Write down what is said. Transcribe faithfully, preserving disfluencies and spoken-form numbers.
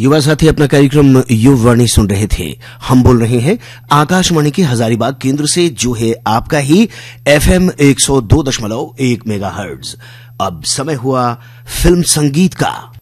युवा साथी अपना कार्यक्रम युववाणी सुन रहे थे। हम बोल रहे हैं आकाशवाणी के हजारीबाग केंद्र से, जो है आपका ही एफएम एक सौ दो दशमलव एक मेगाहर्ट्ज। अब समय हुआ फिल्म संगीत का।